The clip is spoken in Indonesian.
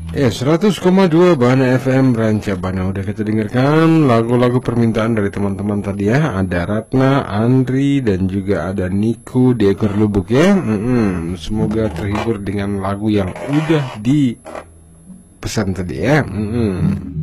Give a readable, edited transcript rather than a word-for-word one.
Ya, 100,2 Bana FM Ranca Bana. Udah kita dengarkan lagu-lagu permintaan dari teman-teman tadi ya. Ada Ratna, Andri, dan juga ada Niku di Ekor Lubuk ya. Semoga terhibur dengan lagu yang udah dipesan tadi ya.